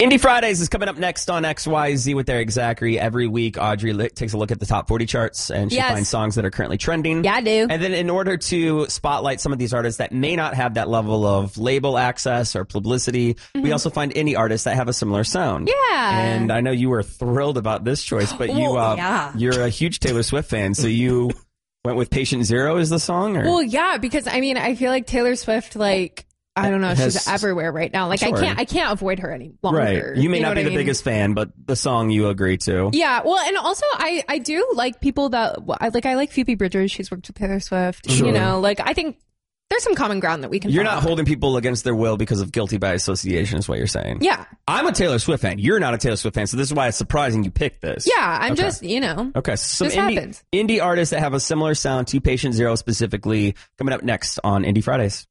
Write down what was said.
Indie Fridays is coming up next on XYZ with Eric Zachary. Every week, Audrey takes a look at the top 40 charts and she finds songs that are currently trending. Yeah, I do. And then in order to spotlight some of these artists that may not have that level of label access or publicity, we also find indie artists that have a similar sound. Yeah. And I know you were thrilled about this choice, but you're a huge Taylor Swift fan, so you went with Patient Zero as the song? Or? Well, yeah, because I mean, I feel like Taylor Swift, like, I don't know, she's everywhere right now. Like, Sure. I can't avoid her any longer. Right. You may not be the biggest fan, but the song you agree to. Yeah. Well, and also I do like people that I like Phoebe Bridgers. She's worked with Taylor Swift. Sure. You know, like I think there's some common ground that we can. You're follow. not holding people against their will because of guilty by association is what you're saying. Yeah. I'm a Taylor Swift fan. You're not a Taylor Swift fan, so this is why it's surprising you picked this. Yeah. I'm just, you know. Okay. So this some happens. indie artists that have a similar sound to Patient Zero specifically coming up next on Indie Fridays.